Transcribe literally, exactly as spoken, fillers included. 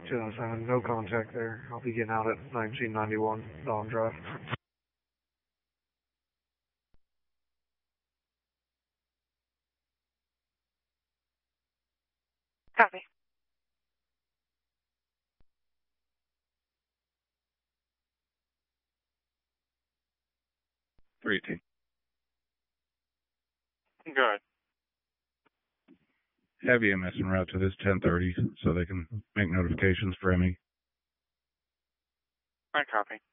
two oh seven, no contact there. I'll be getting out at nineteen ninety-one Dawn Drive. Copy. three eighteen. Good. Have E M S en route to this ten thirty so they can make notifications for M E. I copy.